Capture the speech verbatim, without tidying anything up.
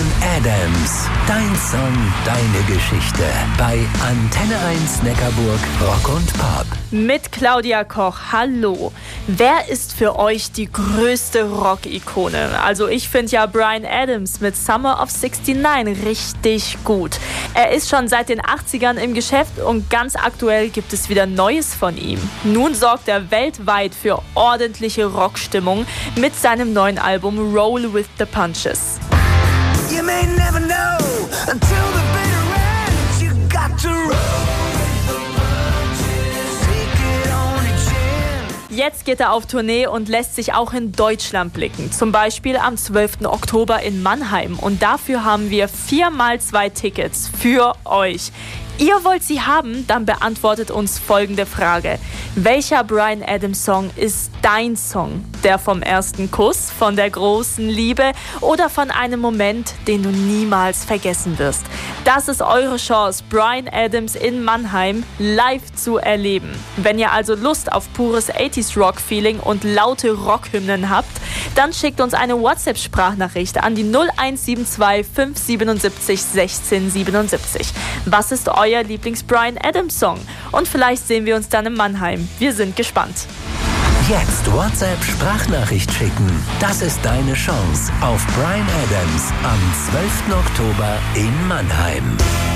Bryan Adams. Dein Song, deine Geschichte. Bei Antenne eins Neckarburg Rock und Pop. Mit Claudia Koch, hallo. Wer ist für euch die größte Rock-Ikone? Also ich finde ja Bryan Adams mit Summer of sixty-nine richtig gut. Er ist schon seit den achtzigern im Geschäft und ganz aktuell gibt es wieder Neues von ihm. Nun sorgt er weltweit für ordentliche Rockstimmung mit seinem neuen Album Roll with the Punches. You may never know until the bitter end. You got to roll with the punches. Take it on the chin. Jetzt geht er auf Tournee und lässt sich auch in Deutschland blicken. Zum Beispiel am zwölften Oktober in Mannheim. Und dafür haben wir vier mal zwei Tickets für euch. Ihr wollt sie haben? Dann beantwortet uns folgende Frage. Welcher Bryan Adams Song ist dein Song? Der vom ersten Kuss, von der großen Liebe oder von einem Moment, den du niemals vergessen wirst? Das ist eure Chance, Bryan Adams in Mannheim live zu erleben. Wenn ihr also Lust auf pures achtziger Rock-Feeling und laute Rockhymnen habt, dann schickt uns eine WhatsApp-Sprachnachricht an die null eins sieben zwei fünf sieben sieben sechs eins sieben sieben. Was ist euer Lieblings-Bryan Adams-Song? Und vielleicht sehen wir uns dann in Mannheim. Wir sind gespannt. Jetzt WhatsApp-Sprachnachricht schicken. Das ist deine Chance auf Bryan Adams am zwölften Oktober in Mannheim.